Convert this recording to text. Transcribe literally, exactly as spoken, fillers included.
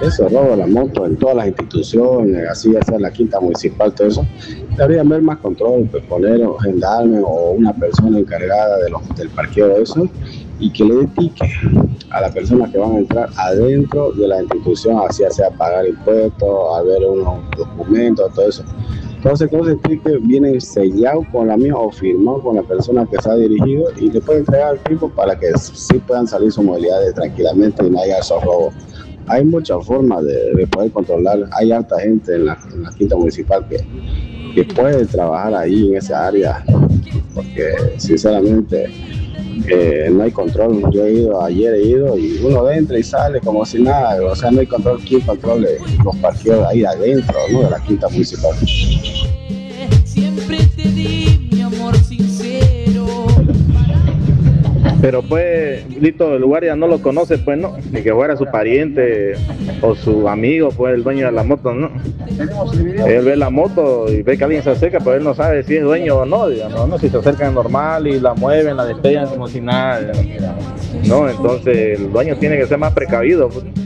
Eso, robo de la moto en todas las instituciones, así ya sea en la quinta municipal, todo eso, debería haber más control, pues poner un gendarme o una persona encargada de los, del parqueo de eso y que le dé ticket a las personas que van a entrar adentro de la institución, así ya sea pagar impuestos, a ver unos documentos, todo eso. Entonces, con ese ticket viene sellado con la misma o firmado con la persona que se ha dirigido y le puede entregar al tipo para que sí puedan salir sus movilidades tranquilamente y no haya esos robos. Hay muchas formas de, de poder controlar. Hay alta gente en la, en la quinta municipal que, que puede trabajar ahí en esa área, porque sinceramente eh, no hay control. Yo he ido, ayer he ido y uno entra y sale como si nada, o sea, no hay control. ¿Quién controle los parqueos ahí adentro, ¿no?, de la quinta municipal? Siempre te di mi amor sincero. Pero pues, Lito, el guardia no lo conoce, pues, ¿no? Ni que fuera su pariente o su amigo, pues, el dueño de la moto, ¿no? Él ve la moto y ve que alguien se acerca, pero él no sabe si es dueño o no, digamos, ¿no? Si se acercan normal y la mueven, la despegan como si nada, ¿no? Entonces, el dueño tiene que ser más precavido, pues.